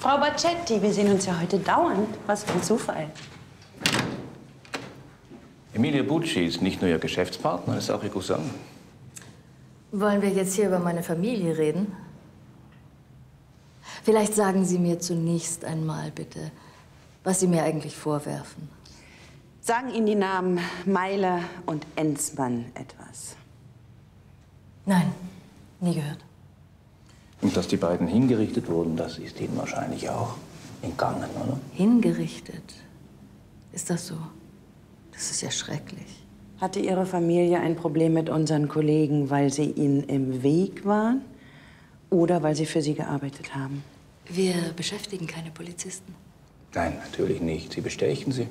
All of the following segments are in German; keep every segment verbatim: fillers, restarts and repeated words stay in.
Frau Baccetti, wir sehen uns ja heute dauernd. Was für ein Zufall. Emilio Bucci ist nicht nur Ihr Geschäftspartner, er ist auch Ihr Cousin. Wollen wir jetzt hier über meine Familie reden? Vielleicht sagen Sie mir zunächst einmal bitte, was Sie mir eigentlich vorwerfen. Sagen Ihnen die Namen Meile und Enzmann etwas? Nein, nie gehört. Und dass die beiden hingerichtet wurden, das ist Ihnen wahrscheinlich auch entgangen, oder? Hingerichtet? Ist das so? Das ist ja schrecklich. Hatte Ihre Familie ein Problem mit unseren Kollegen, weil sie ihnen im Weg waren oder weil sie für sie gearbeitet haben? Wir beschäftigen keine Polizisten. Nein, natürlich nicht. Sie bestechen sie.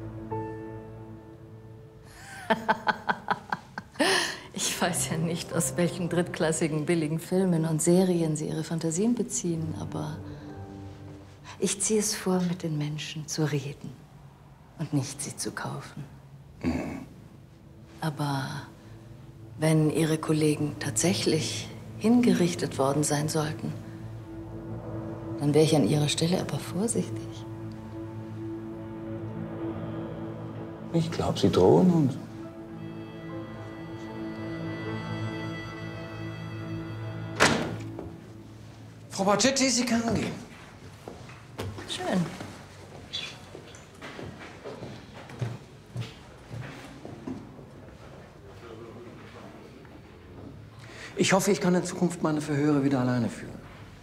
Ich weiß ja nicht, aus welchen drittklassigen, billigen Filmen und Serien Sie Ihre Fantasien beziehen, aber ich ziehe es vor, mit den Menschen zu reden und nicht sie zu kaufen. Mhm. Aber wenn Ihre Kollegen tatsächlich hingerichtet worden sein sollten, dann wäre ich an Ihrer Stelle aber vorsichtig. Ich glaube, Sie drohen uns. Frau Baccetti, Sie können gehen. Schön. Ich hoffe, ich kann in Zukunft meine Verhöre wieder alleine führen.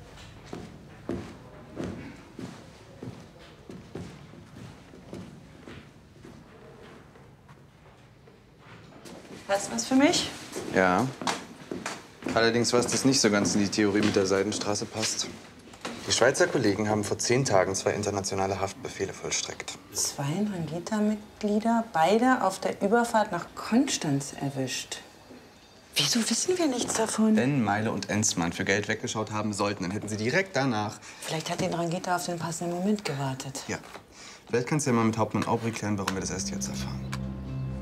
Hast du was für mich? Ja. Allerdings was das nicht so ganz in die Theorie mit der Seidenstraße passt. Die Schweizer Kollegen haben vor zehn Tagen zwei internationale Haftbefehle vollstreckt. Zwei Ndrangheta-Mitglieder, beide auf der Überfahrt nach Konstanz erwischt. Wieso wissen wir nichts davon? Wenn Meile und Enzmann für Geld weggeschaut haben sollten, dann hätten sie direkt danach... Vielleicht hat die Ndrangheta auf den passenden Moment gewartet. Ja. Vielleicht kannst du ja mal mit Hauptmann Aubry klären, warum wir das erst jetzt erfahren.